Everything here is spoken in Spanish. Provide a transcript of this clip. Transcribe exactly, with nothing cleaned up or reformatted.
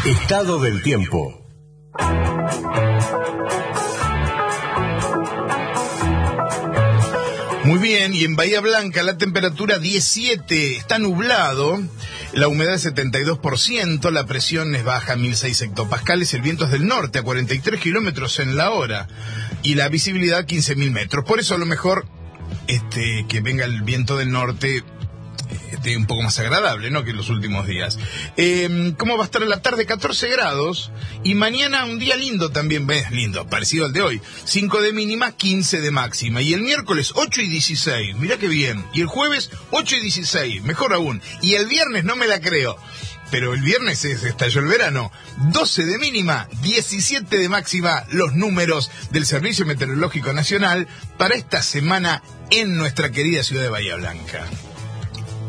Estado del tiempo. Muy bien, y en Bahía Blanca la temperatura diecisiete, está nublado, la humedad es setenta y dos por ciento, la presión es baja, mil seis hectopascales, el viento es del norte a cuarenta y tres kilómetros en la hora y la visibilidad quince mil metros. Por eso a lo mejor este, que venga el viento del norte este, un poco más agradable, ¿no?, que en los últimos días. Eh, ¿Cómo va a estar la tarde? catorce grados. Y mañana un día lindo también, ¿ves? Lindo, parecido al de hoy. cinco de mínima, quince de máxima. Y el miércoles ocho y dieciséis, mirá qué bien. Y el jueves ocho y dieciséis, mejor aún. Y el viernes no me la creo, pero el viernes se estalló el verano. doce de mínima, diecisiete de máxima, los números del Servicio Meteorológico Nacional para esta semana en nuestra querida ciudad de Bahía Blanca.